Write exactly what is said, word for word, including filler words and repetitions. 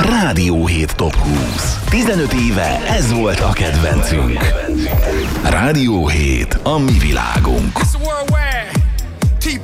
Rádió hét Top húsz. tizenöt éve ez volt a kedvencünk. Rádió hét, a mi világunk.